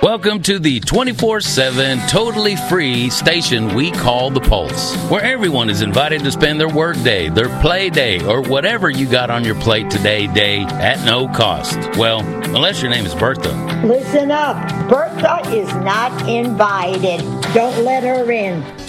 Welcome to the 24/7, totally free station we call The Pulse, where everyone is invited to spend their work day, their play day, or whatever you got on your plate today at no cost. Well, unless your name is Bertha. Listen up. Bertha is not invited. Don't let her in.